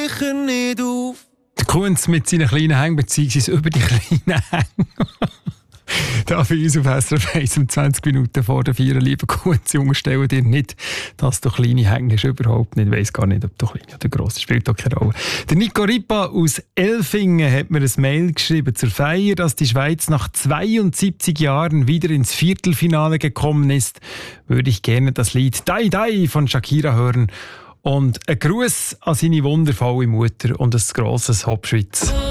nicht auf. Der Kunz mit seinen kleinen Hängen, beziehungsweise über die kleinen Hänge. Da für uns auf SRF 1 um 20 Minuten vor der 4. Liebe Kunz, unterstellen dir nicht, dass du kleine Hänge hast. Überhaupt nicht. Ich weiss gar nicht, ob du klein oder gross ist. Spielt doch keine Rolle. Der Nico Ripa aus Elfingen hat mir ein Mail geschrieben zur Feier, dass die Schweiz nach 72 Jahren wieder ins Viertelfinale gekommen ist. Würde ich gerne das Lied «Dai Dai» von Shakira hören. Und ein Gruß an seine wundervolle Mutter und ein grosses Hop Schweiz.